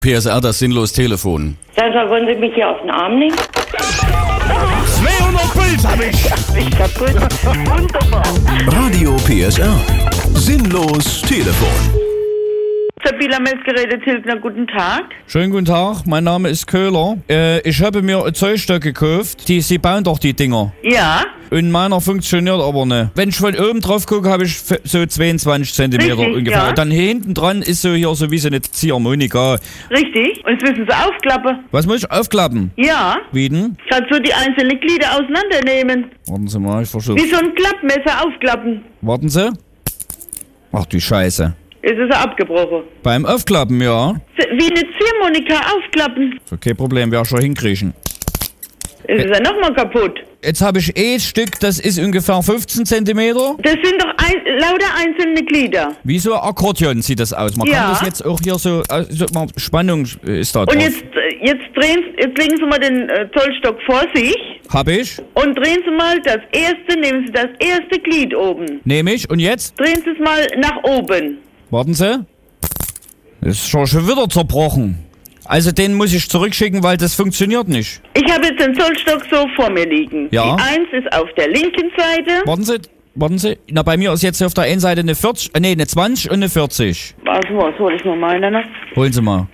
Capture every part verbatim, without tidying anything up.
P S R, das sinnlos Telefon. Sasa, wollen Sie mich hier auf den Arm nehmen? zweihundert Puls hab ich. Ich kaputt. Wunderbar. Radio P S R. Sinnlos Telefon. Sabila Messgeräte Tilgner, guten Tag. Schönen guten Tag, mein Name ist Köhler. Äh, ich habe mir ein Zollstock gekauft. Die, Sie bauen doch die Dinger. Ja. Und meiner funktioniert aber nicht. Wenn ich von oben drauf gucke, habe ich f- so zweiundzwanzig Zentimeter Richtig, ungefähr. ja. Und dann hier hinten dran ist so hier so wie so eine Ziehharmonika. Richtig. Und jetzt müssen Sie aufklappen. Was muss ich aufklappen? Ja. Wie denn? Kannst du die einzelnen Glieder auseinandernehmen. Warten Sie mal, ich versuche. Wie so ein Klappmesser aufklappen. Warten Sie. Ach du Scheiße. Jetzt ist er abgebrochen. Beim Aufklappen, ja. Wie eine Ziehharmonika aufklappen. So, kein Problem, werde ich schon hinkriegen. Jetzt ist er nochmal kaputt. Jetzt habe ich eh ein Stück, das ist ungefähr fünfzehn Zentimeter. Das sind doch ein, lauter einzelne Glieder. Wie so ein Akkordeon sieht das aus. Man Ja. kann das jetzt auch hier so, also mal Spannung ist da drauf. Und jetzt, äh, jetzt drehen, jetzt legen Sie mal den äh, Zollstock vor sich Hab ich, und drehen Sie mal das erste, nehmen Sie das erste Glied oben. nehme ich und jetzt? Drehen Sie es mal nach oben. Warten Sie. Das ist schon, schon wieder zerbrochen. Also den muss ich zurückschicken, weil das funktioniert nicht. Ich habe jetzt den Zollstock so vor mir liegen. Ja. Die eins ist auf der linken Seite. Warten Sie, warten Sie. Na, bei mir ist jetzt auf der einen Seite eine vierzig, äh, nee, eine zwanzig und eine vierzig. Was, was hol ich mal meine noch? Holen Sie mal.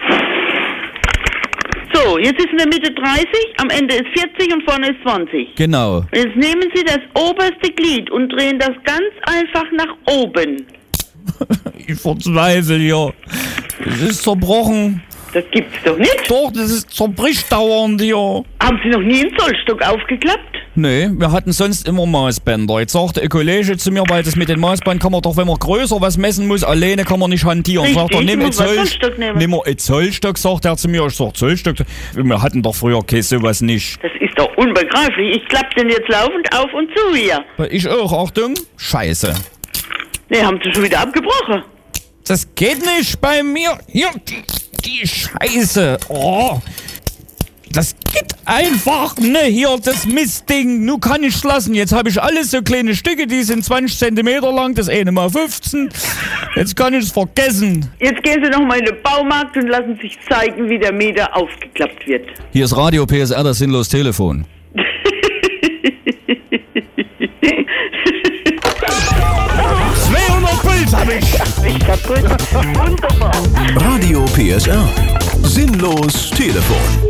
So, jetzt ist in der Mitte dreißig, am Ende ist vierzig und vorne ist zwanzig. Genau. Und jetzt nehmen Sie das oberste Glied und drehen das ganz einfach nach oben. Ich verzweifle hier. Das ist zerbrochen. Das gibt's doch nicht. Doch, das ist zerbricht dauernd hier. Haben Sie noch nie einen Zollstock aufgeklappt? Nee, wir hatten sonst immer Maßbänder. Jetzt sagte ein Kollege zu mir, weil das mit den Maßbändern kann man doch, wenn man größer was messen muss, alleine kann man nicht hantieren. Richtig, Sagt er, nimm du einen musst einen Zoll, Zollstock nehmen. nimm mal einen Zollstock, sagt er zu mir. Ich sag, Zollstock? Wir hatten doch früher kein sowas nicht. Das ist doch unbegreiflich. Ich klapp den jetzt laufend auf und zu hier. Ich auch, Achtung. Scheiße. Nee, haben Sie schon wieder abgebrochen. Das geht nicht bei mir. Hier, die, die Scheiße. Oh. Das geht einfach, ne, hier, das Mistding. Nun kann ich lassen. Jetzt habe ich alles so kleine Stücke, die sind zwanzig Zentimeter lang, das eine mal fünfzehn. Jetzt kann ich es vergessen. Jetzt gehen Sie noch mal in den Baumarkt und lassen sich zeigen, wie der Meter aufgeklappt wird. Hier ist Radio P S R, das sinnlos Telefon. zweihundert Puls hab ich. Ich kaputt. Wunderbar. Radio P S R. Sinnlos Telefon.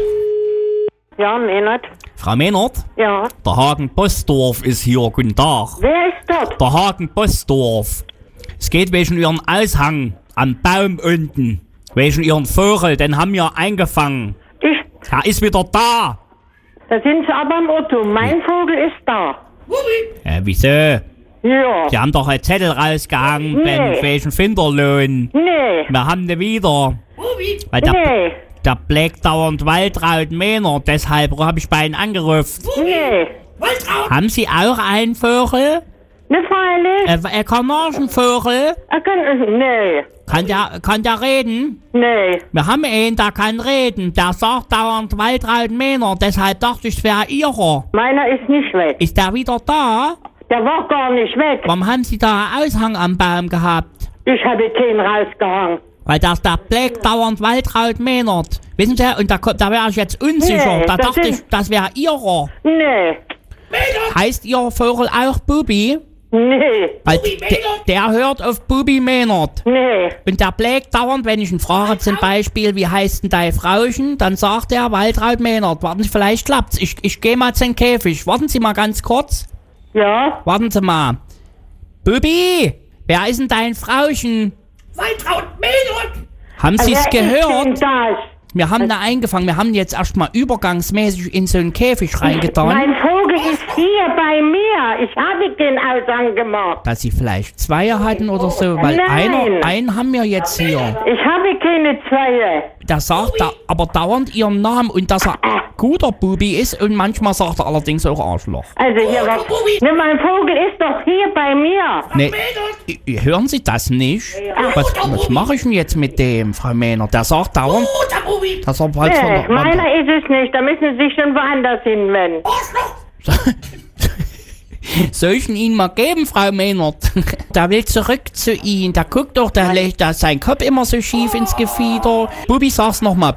Ja, Menat. Frau Mehnert, Ja. der Hagen Bosdorf ist hier. Guten Tag. Wer ist dort? Der Hagen Bosdorf. Es geht wegen Ihren Aushang am Baum unten. Wegen Ihren Vogel, den haben wir eingefangen. Ich, Er ist wieder da. da sind Sie aber im Otto. Mein Vogel ist da. Äh, wieso? Ja. Sie haben doch einen Zettel rausgehangen Nee. wegen Finderlohn. Nee. Wir haben den wieder. Weil der, Nee. der blägt dauernd Waltraud Männer, deshalb habe ich bei Ihnen angerufen. Nee. Haben Sie auch einen Vogel? Ne Feile? Äh, ein Kanarienvogel? Er kann, nee. Kann der, kann der reden? Nee. Wir haben einen, der kann reden. Der sagt dauernd Waltraud Männer, deshalb dachte ich, es wäre Ihrer. Meiner ist nicht weg. Ist der wieder da? Der war gar nicht weg. Warum haben Sie da einen Aushang am Baum gehabt? Ich habe keinen rausgehangen. Weil das der blägt dauernd Waltraud Männer. Wissen Sie, und da, kommt- da wäre ich jetzt unsicher. Nee, da das dachte sind- ich, das wäre Ihrer. Nee. Heißt Ihr Vogel auch Bubi? Nee. Weil der, der hört auf Bubi Mähnert. Nee. Und der blägt dauernd, wenn ich ihn frage zum Beispiel, wie heißt denn dein Frauchen, dann sagt er Waltraud Mähnert. Warten Sie, vielleicht klappt's. Ich, ich gehe mal zum Käfig. Warten Sie mal ganz kurz. Ja? Warten Sie mal. Bubi, wer ist denn dein Frauchen? Waltraud Mähnert! Haben Sie es Wer ist denn gehört? das? Wir haben da eingefangen. Wir haben jetzt erstmal übergangsmäßig in so einen Käfig reingetan. Mein Vogel ist hier bei mir. Ich habe den Aushang gemacht. Dass Sie vielleicht zwei hatten oder so, weil Nein. einer, einen haben wir jetzt hier. Ich habe keine Zweie. Der sagt da, aber dauernd ihren Namen und dass er ein guter Bubi ist und manchmal sagt er allerdings auch Arschloch. Also hier war. Ne, mein Vogel ist doch hier bei mir. Nee, i- i- hören Sie das nicht? Was, was mache ich denn jetzt mit dem, Frau Mähner? Der sagt dauernd, Guter Bubi! dass er bald von Nee, der meiner ist es nicht. Da müssen Sie sich schon woanders hinwenden. Arschloch! Soll ich ihn Ihnen mal geben, Frau Mehnert? Der will zurück zu Ihnen. Der guckt doch, der legt da seinen Kopf immer so schief ins Gefieder. Bubi, sag's nochmal.